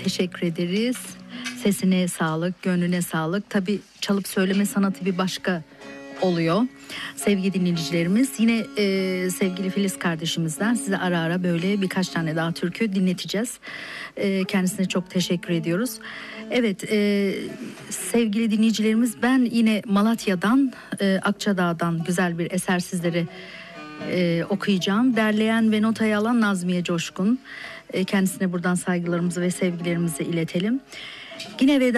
teşekkür ederiz. Sesine sağlık, gönlüne sağlık. Tabii çalıp söyleme sanatı bir başka oluyor. Sevgili dinleyicilerimiz, yine sevgili Filiz kardeşimizden size ara ara böyle birkaç tane daha türkü dinleteceğiz. Kendisine çok teşekkür ediyoruz. Evet, sevgili dinleyicilerimiz, ben yine Malatya'dan, Akçadağ'dan güzel bir eser sizlere okuyacağım. Derleyen ve notayı alan Nazmiye Coşkun. Kendisine buradan saygılarımızı ve sevgilerimizi iletelim. Yine veda